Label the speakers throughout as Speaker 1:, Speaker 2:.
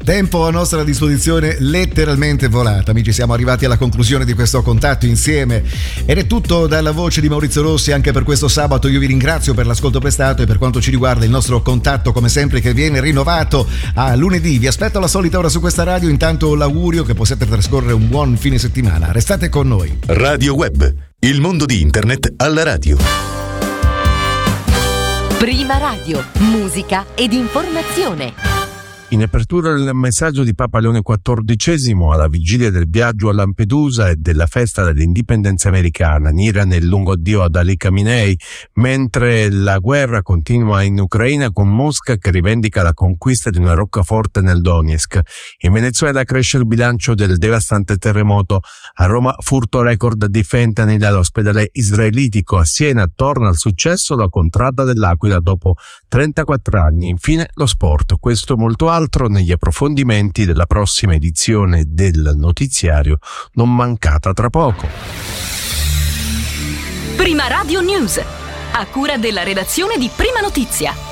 Speaker 1: Tempo a nostra disposizione letteralmente volata. Amici, siamo arrivati alla conclusione di questo contatto insieme ed è tutto dalla voce di Maurizio Rossi anche per questo sabato. Io vi ringrazio per l'ascolto prestato e per quanto ci riguarda il nostro contatto come sempre che viene rinnovato a lunedì. Vi aspetto alla solita ora su questa radio, intanto l'augurio che possiate trascorrere un buon fine settimana. Restate con noi.
Speaker 2: Radio Web, il mondo di internet alla radio.
Speaker 3: Prima Radio, musica ed informazione.
Speaker 4: In apertura il messaggio di Papa Leone XIV alla vigilia del viaggio a Lampedusa e della festa dell'indipendenza americana, in Iran il lungo addio ad Ali Khamenei, mentre la guerra continua in Ucraina con Mosca che rivendica la conquista di una roccaforte nel Donetsk. In Venezuela cresce il bilancio del devastante terremoto. A Roma furto record di fentanyl all'ospedale israelitico. A Siena torna al successo la contrada dell'Aquila dopo 34 anni. Infine lo sport. Questo molto altro negli approfondimenti della prossima edizione del notiziario, non mancata tra poco.
Speaker 3: Prima Radio News, a cura della redazione di Prima Notizia.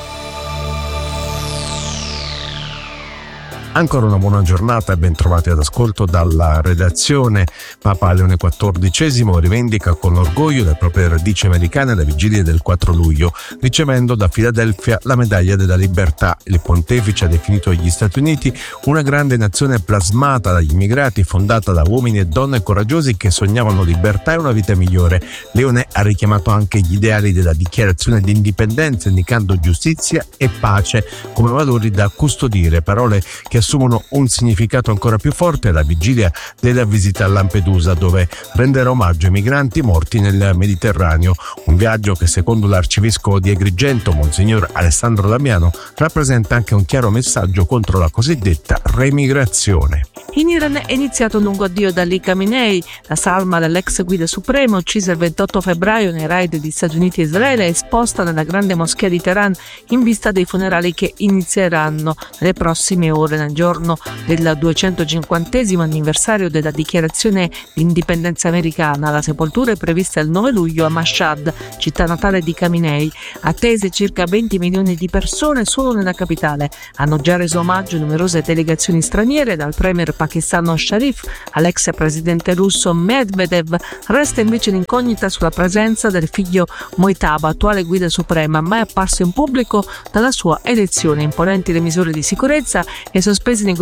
Speaker 4: Ancora una buona giornata e ben trovati ad ascolto dalla redazione. Papa Leone XIV rivendica con orgoglio le proprie radici americane alla vigilia del 4 luglio, ricevendo da Filadelfia la medaglia della libertà. Il pontefice ha definito gli Stati Uniti una grande nazione plasmata dagli immigrati, fondata da uomini e donne coraggiosi che sognavano libertà e una vita migliore. Leone ha richiamato anche gli ideali della dichiarazione di indipendenza, indicando giustizia e pace come valori da custodire, parole che assumono un significato ancora più forte alla vigilia della visita a Lampedusa, dove renderà omaggio ai migranti morti nel Mediterraneo. Un viaggio che, secondo l'arcivescovo di Agrigento, Monsignor Alessandro Damiano, rappresenta anche un chiaro messaggio contro la cosiddetta remigrazione.
Speaker 5: In Iran è iniziato un lungo addio da Ali Khamenei, la salma dell'ex guida supremo uccisa il 28 febbraio nei raid di Stati Uniti e Israele, esposta nella grande moschea di Teheran in vista dei funerali che inizieranno nelle prossime ore nel giorno del 250° anniversario della dichiarazione di indipendenza americana. La sepoltura è prevista il 9 luglio a Mashhad, città natale di Khamenei. Attese circa 20 milioni di persone solo nella capitale. Hanno già reso omaggio numerose delegazioni straniere, dal premier pakistano Sharif all'ex presidente russo Medvedev. Resta invece l'incognita sulla presenza del figlio Mojtaba, attuale guida suprema, mai apparso in pubblico dalla sua elezione. Imponenti le misure di sicurezza e sospesi